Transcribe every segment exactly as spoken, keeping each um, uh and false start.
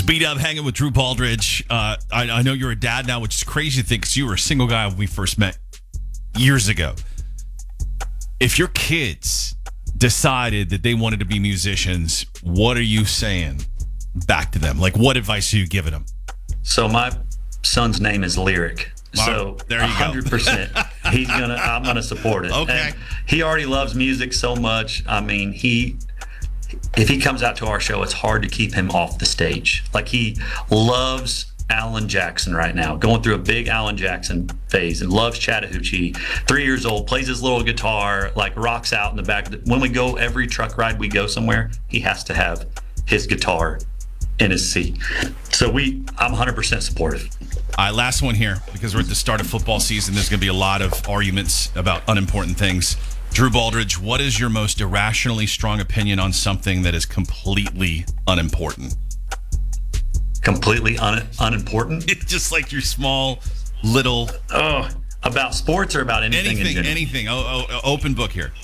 B-Dub hanging with Drew Baldridge. Uh, I, I know you're a dad now, which is crazy to think because you were a single guy when we first met years ago. If your kids decided that they wanted to be musicians, what are you saying back to them? Like, what advice are you giving them? So my son's name is Lyric. Wow, so there you one hundred percent go. he's gonna I'm gonna support it. Okay. And he already loves music so much. I mean, he if he comes out to our show, it's hard to keep him off the stage. Like, he loves Alan Jackson right now, going through a big Alan Jackson phase, and loves Chattahoochee. Three years old, plays his little guitar, like rocks out in the back. When we go, every truck ride we go somewhere, he has to have his guitar in his seat. So we, I'm one hundred percent supportive. All right, last one here, because we're at the start of football season. There's going to be a lot of arguments about unimportant things. Drew Baldridge, what is your most irrationally strong opinion on something that is completely unimportant? Completely un- unimportant? Just like your small, little... Oh, about sports or about anything? Anything, in anything. Oh, oh, open book here.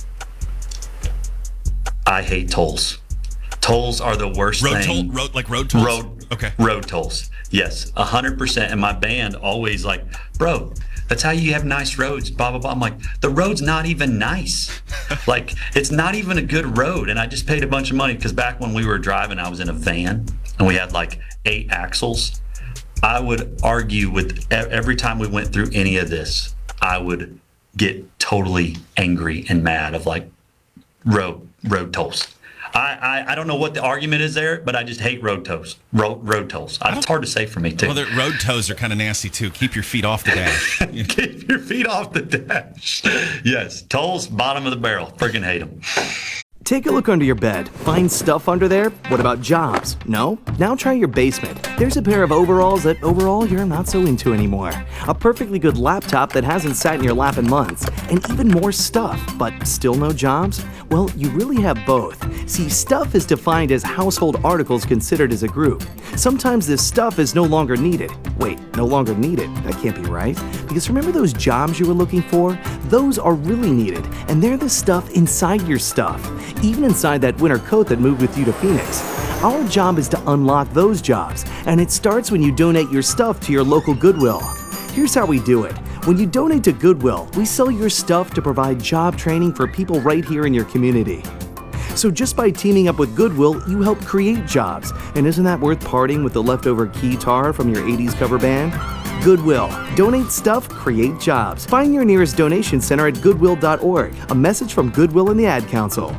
I hate tolls. Tolls are the worst road thing. Toll, road, like road tolls? Road, okay. Road tolls. Yes, one hundred percent. And my band always like, bro, that's how you have nice roads, blah, blah, blah. I'm like, the road's not even nice. Like, it's not even a good road. And I just paid a bunch of money because back when we were driving, I was in a van and we had like eight axles. I would argue with every time we went through any of this, I would get totally angry and mad of like road road tolls. I, I, I don't know what the argument is there, but I just hate road tolls. Road road tolls. It's hard to say for me too. Well, the road toes are kind of nasty too. Keep your feet off the dash. Keep your feet off the dash. Yes, tolls, bottom of the barrel. Freaking hate them. Take a look under your bed. Find stuff under there? What about jobs? No? Now try your basement. There's a pair of overalls that overall you're not so into anymore. A perfectly good laptop that hasn't sat in your lap in months. And even more stuff, but still no jobs? Well, you really have both. See, stuff is defined as household articles considered as a group. Sometimes this stuff is no longer needed. Wait, no longer needed? That can't be right. Because remember those jobs you were looking for? Those are really needed, and they're the stuff inside your stuff. Even inside that winter coat that moved with you to Phoenix. Our job is to unlock those jobs, and it starts when you donate your stuff to your local Goodwill. Here's how we do it. When you donate to Goodwill, we sell your stuff to provide job training for people right here in your community. So just by teaming up with Goodwill, you help create jobs. And isn't that worth parting with the leftover guitar from your eighties cover band? Goodwill. Donate stuff, create jobs. Find your nearest donation center at goodwill dot org. A message from Goodwill and the Ad Council.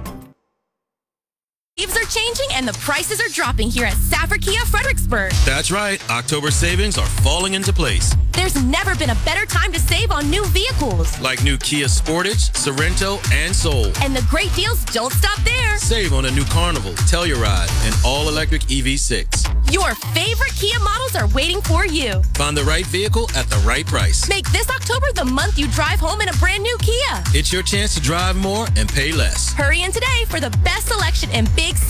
Leaves are changing and the prices are dropping here at Safford Kia Fredericksburg. That's right. October savings are falling into place. There's never been a better time to save on new vehicles. Like new Kia Sportage, Sorrento, and Soul. And the great deals don't stop there. Save on a new Carnival, Telluride, and all-electric E V six. Your favorite Kia models are waiting for you. Find the right vehicle at the right price. Make this October the month you drive home in a brand new Kia. It's your chance to drive more and pay less. Hurry in today for the best selection and big